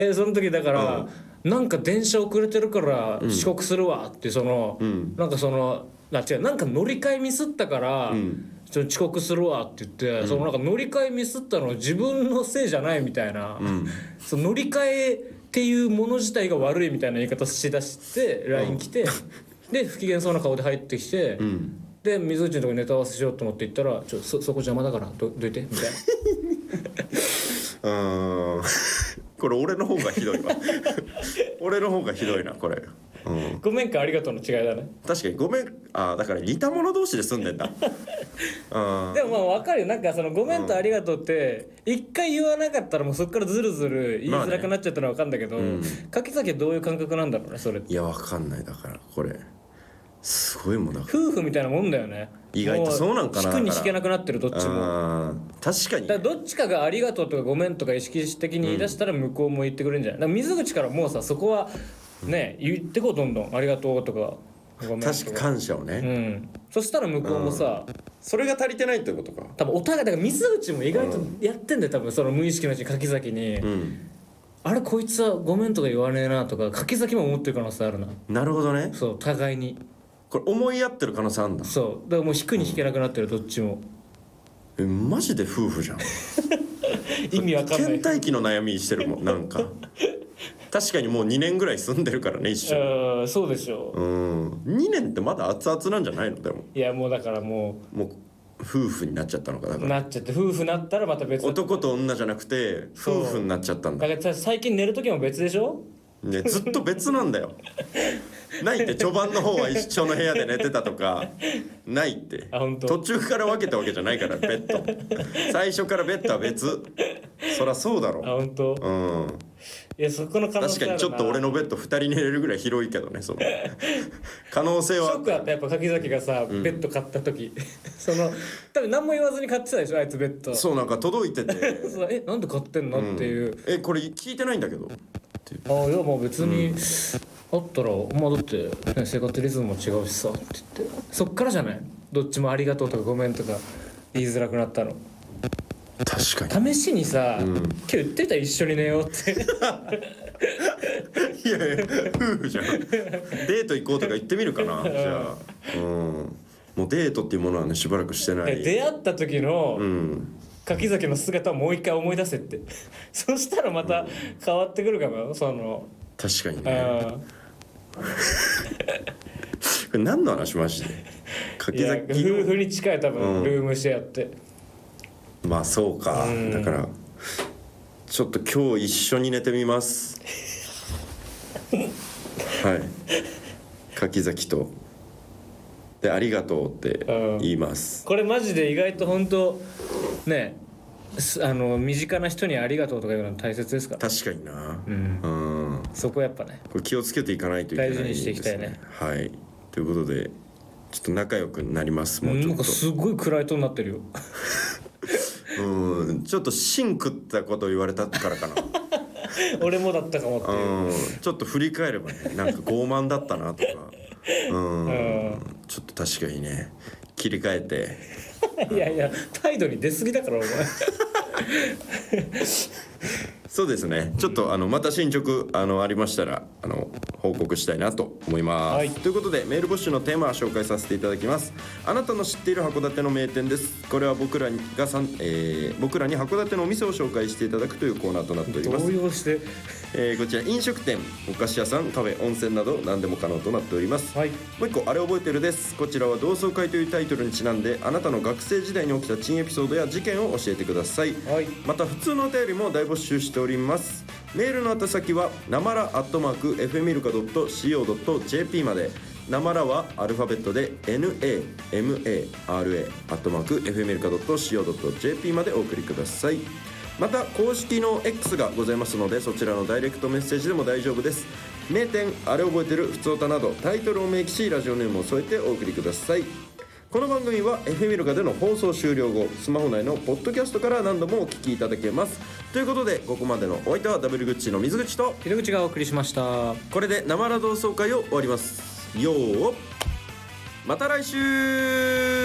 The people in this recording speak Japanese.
その時だから、なんか電車遅れてるから遅刻するわってその、なんかその違うなんか乗り換えミスったから、ちょっと遅刻するわって言って、そのなんか乗り換えミスったの自分のせいじゃないみたいな、その乗り換えっていうもの自体が悪いみたいな言い方しだして LINE 来て、で不機嫌そうな顔で入ってきて、で水口のとこにネタ合わせしようと思って行ったらそこ邪魔だからどいてみたいなこれ俺の方がひどいわ俺の方がひどいなこれ、 ごめんかありがとうの違いだね。 確かにごめんだから似た者同士で住んでんだでも分かるよ。なんかそのごめんとありがとうって一回言わなかったらもうそっからずるずる言いづらくなっちゃったのは分かるんだけど、柿崎はどういう感覚なんだろうねそれ。 いや分かんない。だからこれすごいもんだ。 夫婦みたいなもんだよね。 意外とそうなんかな。 引くに引けなくなってるどっちも。 確かに。 だからどっちかがありがとうとかごめんとか意識的に言い出したら向こうも言ってくれるんじゃない。だから水口からもうさそこはね言ってこうどんどんありがとうとかごめんとか。 確か感謝をね。 そしたら向こうもさ、 それが足りてないってことか。 多分お互いだから水口も意外とやってんだよ多分その無意識のうちに柿崎に。あれこいつはごめんとか言わねえなとか柿崎も思ってる可能性あるな。 なるほどね。 そう互いにこれ思い合ってる可能性あるんだ。 そうだからもう引くに引けなくなってるどっちも。 マジで夫婦じゃん意味わかんない。 倦怠期の悩みしてるもんなんか確かにもう2年ぐらい住んでるからね一緒に。 そうでしょ。 2年ってまだ熱々なんじゃないの。でもいやもうだからもう夫婦になっちゃったのか。だからなっちゃって夫婦になったらまた別。 男と女じゃなくて夫婦になっちゃったんだ。 だから最近寝る時も別でしょ。 ね、ずっと別なんだよないって序盤の方は一緒の部屋で寝てたとかないって。途中から分けたわけじゃないからベッド最初からベッドは別。そりゃそうだろ。 本当。いやそこの可能性あるな。 確かにちょっと俺のベッド2人寝れるぐらい広いけどねその可能性は。 ショックあったやっぱ柿崎がさ、ベッド買った時その多分何も言わずに買ってたでしょあいつベッド。 そうなんか届いててなんで買ってんの、っていう。 これ聞いてないんだけどいやまあ別に、あったらまあだって、ね、生活リズムも違うしさって言ってそっからじゃないどっちもありがとうとかごめんとか言いづらくなったの。 確かに試しにさ、今日言ってたら一緒に寝ようっていやいや夫婦じゃんデート行こうとか言ってみるかなじゃあ。もうデートっていうものはねしばらくしてない。 出会った時の、柿崎の姿をもう一回思い出せってそしたらまた変わってくるかもよその。 確かにねこれ何の話マジで。柿崎夫婦に近い多分、ルームシェアって。 まあそうか、だからちょっと今日一緒に寝てみますはい柿崎とでありがとうって言います、 これマジで意外と本当ね身近な人にありがとうとか言うの大切ですから。 確かにな。 そこやっぱねこれ気をつけていかないといけないですね。 大事にしていきたいね。 はいということでちょっと仲良くなります。もうちょっとなんかすごい暗いトーンになってるよちょっと芯食ったこと言われたからかな俺もだったかもっていう。 ちょっと振り返ればねなんか傲慢だったなとかちょっと確かにね切り替えていやいや態度に出過ぎだからお前そうですねちょっとまた進捗ありましたら報告したいなと思います、ということでメール募集のテーマを紹介させていただきます。あなたの知っている函館の名店です。これは僕らに函館のお店を紹介していただくというコーナーとなっております。 動揺して、 こちら飲食店、お菓子屋さん、カフェ、温泉など何でも可能となっております、もう一個あれ覚えてるです。こちらは同窓会というタイトルにちなんであなたの学生時代に起きた珍エピソードや事件を教えてください、また普通のお便りも大募集しております。メールの宛先はなまら@fmilka.co.jp まで。なまらはアルファベットで namara@fmilka.co.jp までお送りください。また公式の X がございますのでそちらのダイレクトメッセージでも大丈夫です。名店、あれ覚えてる、ふつおたなどタイトルを明記しラジオネームを添えてお送りください。この番組は FM イルカでの放送終了後スマホ内のポッドキャストから何度もお聞きいただけます。ということでここまでのお相手はダブルグッチの水口と秀口がお送りしました。 これでなまら同窓会を終わります。よーまた来週。